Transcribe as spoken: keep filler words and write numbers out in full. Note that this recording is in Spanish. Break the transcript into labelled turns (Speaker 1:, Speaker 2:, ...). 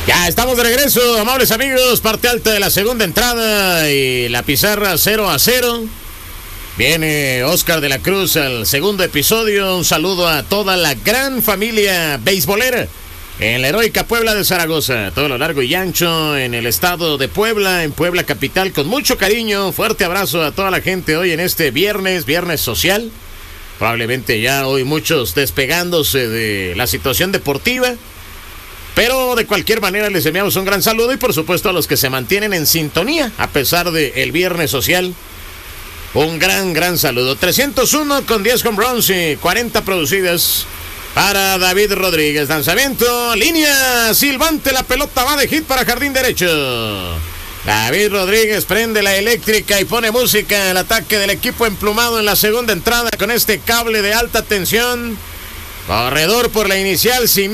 Speaker 1: Ya estamos de regreso, amables amigos, parte alta de la segunda entrada y la pizarra cero a cero. Viene Oscar de la Cruz al segundo episodio. Un saludo a toda la gran familia beisbolera en la heroica Puebla de Zaragoza, todo lo largo y ancho en el estado de Puebla, en Puebla capital, con mucho cariño. Fuerte abrazo a toda la gente hoy en este viernes, viernes social. Probablemente ya hoy muchos despegándose de la situación deportiva. Pero de cualquier manera les enviamos un gran saludo y por supuesto a los que se mantienen en sintonía a pesar del viernes social. Un gran, gran saludo. trescientos uno con diez home runs y cuarenta producidas para David Rodríguez. Lanzamiento, línea, silbante, la pelota va de hit para jardín derecho. David Rodríguez prende la eléctrica y pone música al ataque del equipo emplumado en la segunda entrada con este cable de alta tensión. Corredor por la inicial, sin